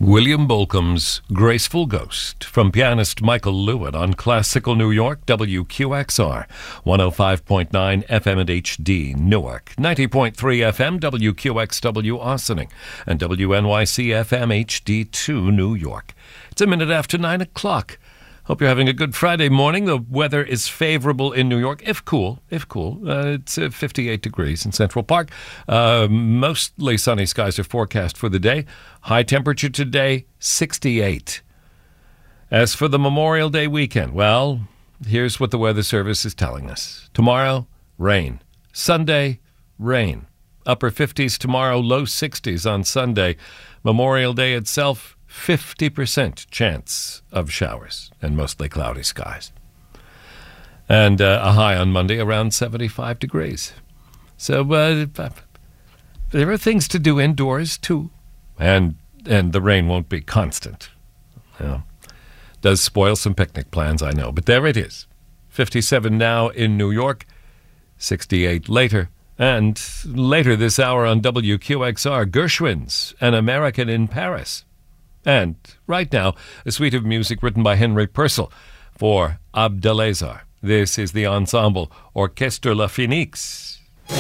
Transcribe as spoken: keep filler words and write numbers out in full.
William Bolcom's Graceful Ghost from pianist Michael Lewin on Classical New York, W Q X R, one oh five point nine F M and H D Newark, ninety point three F M W Q X W Ossining, and W N Y C F M H D two New York. It's a minute after nine o'clock. Hope you're having a good Friday morning. The weather is favorable in New York, if cool, if cool. Uh, it's uh, fifty-eight degrees in Central Park. Uh, mostly sunny skies are forecast for the day. High temperature today, sixty-eight. As for the Memorial Day weekend, well, here's what the Weather Service is telling us. Tomorrow, rain. Sunday, rain. Upper fifties tomorrow, low sixties on Sunday. Memorial Day itself, fifty percent chance of showers and mostly cloudy skies. And uh, a high on Monday around seventy-five degrees. So uh, there are things to do indoors, too. And and the rain won't be constant. You know, does spoil some picnic plans, I know. But there it is. fifty-seven now in New York, sixty-eight later. And later this hour on W Q X R, Gershwin's An American in Paris. And right now, a suite of music written by Henry Purcell for Abdelazar. This is the ensemble Orchestre La Phoenix.